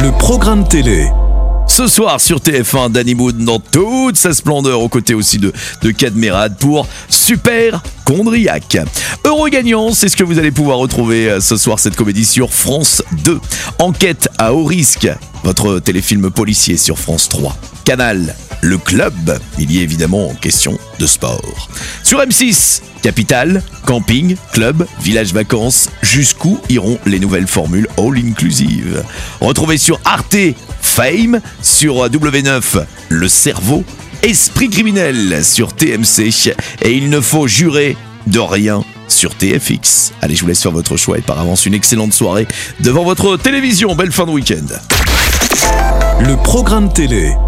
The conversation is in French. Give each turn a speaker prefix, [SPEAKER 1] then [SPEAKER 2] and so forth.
[SPEAKER 1] Le programme télé.
[SPEAKER 2] Ce soir sur TF1, Danny Boone dans toute sa splendeur, aux côtés aussi de Cadmerade pour Super Chondriac. Heureux gagnant, c'est ce que vous allez pouvoir retrouver ce soir, cette comédie sur France 2. Enquête à haut risque, votre téléfilm policier sur France 3. Canal, le club, il y est évidemment question de sport. Sur M6, Capital, camping, club, village vacances, jusqu'où iront les nouvelles formules all-inclusive. Retrouvez sur Arte, Fame, sur W9, Le Cerveau, Esprit criminel sur TMC, et il ne faut jurer de rien sur TFX. Allez, je vous laisse faire votre choix et par avance une excellente soirée devant votre télévision. Belle fin de week-end.
[SPEAKER 1] Le programme télé.